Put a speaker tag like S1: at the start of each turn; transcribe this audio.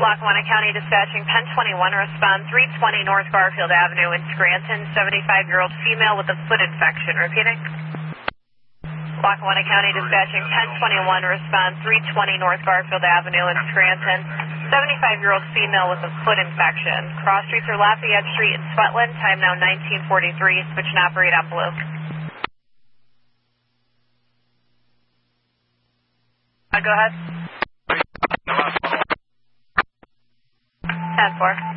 S1: Lackawanna County Dispatching, Penn 21, respond 320 North Garfield Avenue in Scranton, 75-year-old female with a foot infection. Repeating. Lackawanna County Dispatching, Penn 21, respond 320 North Garfield Avenue in Scranton, 75-year-old female with a foot infection. Cross streets are Lafayette Street and Sweatland, time now 1943, switch and operate on blue. Go ahead. 10-4.